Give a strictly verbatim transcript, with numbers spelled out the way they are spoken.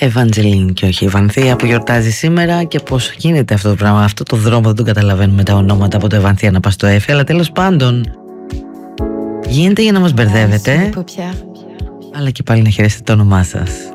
Ευαντζελίνη και όχι η Βανθία που γιορτάζει σήμερα. Και πώς γίνεται αυτό το πράγμα, αυτό το δρόμο δεν τον καταλαβαίνουμε τα ονόματα από το Ευανθία να πας στο Έφη. Αλλά τέλος πάντων γίνεται για να μας μπερδεύετε, αλλά και πάλι να χαιρέσετε το όνομά σας.